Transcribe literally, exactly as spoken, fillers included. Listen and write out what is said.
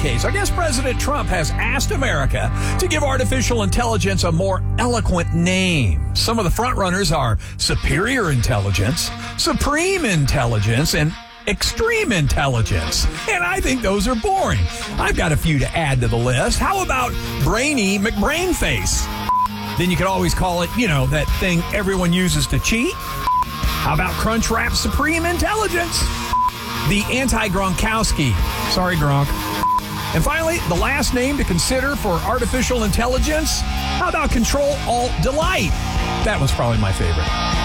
case. I guess President Trump has asked America to give artificial intelligence a more eloquent name. Some of the frontrunners are superior intelligence, supreme intelligence, and extreme intelligence. And I think those are boring. I've got a few to add to the list. How about Brainy McBrainface? Then you could always call it, you know, that thing everyone uses to cheat. How about Crunchwrap Supreme Intelligence? The anti-Gronkowski. Sorry, Gronk. And finally, the last name to consider for artificial intelligence. How about Control Alt Delete? That was probably my favorite.